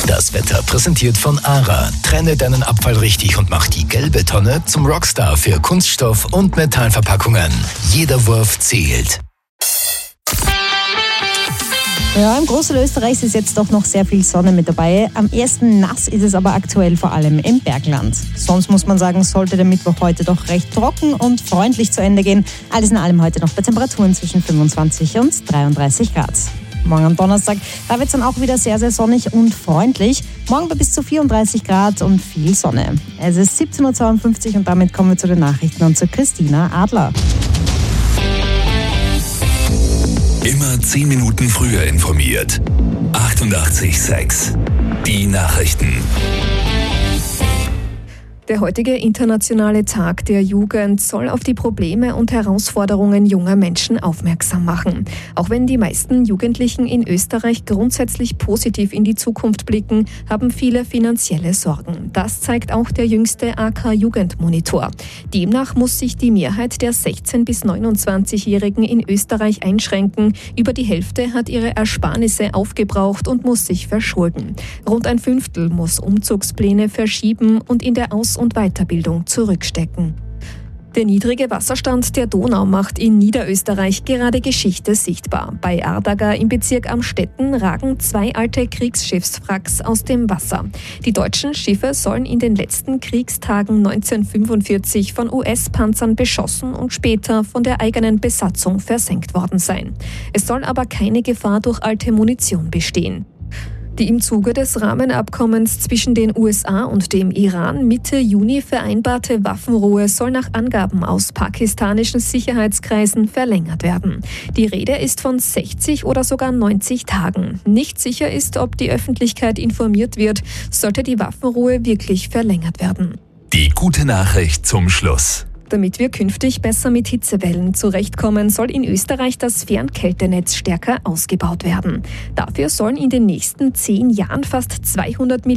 Das Wetter präsentiert von ARA. Trenne deinen Abfall richtig und mach die gelbe Tonne zum Rockstar für Kunststoff- und Metallverpackungen. Jeder Wurf zählt. Ja, im Großteil Österreichs ist jetzt doch noch sehr viel Sonne mit dabei. Am ersten nass ist es aber aktuell vor allem im Bergland. Sonst muss man sagen, sollte der Mittwoch heute doch recht trocken und freundlich zu Ende gehen. Alles in allem heute noch bei Temperaturen zwischen 25 und 33 Grad. Morgen am Donnerstag, da wird es dann auch wieder sehr, sehr sonnig und freundlich. Morgen bei bis zu 34 Grad und viel Sonne. Es ist 17.52 Uhr und damit kommen wir zu den Nachrichten und zu Christina Adler. Immer 10 Minuten früher informiert. 88,6. Die Nachrichten. Der heutige internationale Tag der Jugend soll auf die Probleme und Herausforderungen junger Menschen aufmerksam machen. Auch wenn die meisten Jugendlichen in Österreich grundsätzlich positiv in die Zukunft blicken, haben viele finanzielle Sorgen. Das zeigt auch der jüngste AK-Jugendmonitor. Demnach muss sich die Mehrheit der 16- bis 29-Jährigen in Österreich einschränken. Über die Hälfte hat ihre Ersparnisse aufgebraucht und muss sich verschulden. Rund ein Fünftel muss Umzugspläne verschieben und in der Aus- und Weiterbildung zurückstecken. Der niedrige Wasserstand der Donau macht in Niederösterreich gerade Geschichte sichtbar. Bei Ardager im Bezirk Amstetten ragen 2 alte Kriegsschiffswracks aus dem Wasser. Die deutschen Schiffe sollen in den letzten Kriegstagen 1945 von US-Panzern beschossen und später von der eigenen Besatzung versenkt worden sein. Es soll aber keine Gefahr durch alte Munition bestehen. Die im Zuge des Rahmenabkommens zwischen den USA und dem Iran Mitte Juni vereinbarte Waffenruhe soll nach Angaben aus pakistanischen Sicherheitskreisen verlängert werden. Die Rede ist von 60 oder sogar 90 Tagen. Nicht sicher ist, ob die Öffentlichkeit informiert wird, sollte die Waffenruhe wirklich verlängert werden. Die gute Nachricht zum Schluss. Damit wir künftig besser mit Hitzewellen zurechtkommen, soll in Österreich das Fernkältenetz stärker ausgebaut werden. Dafür sollen in den nächsten 10 Jahren fast 200 Millionen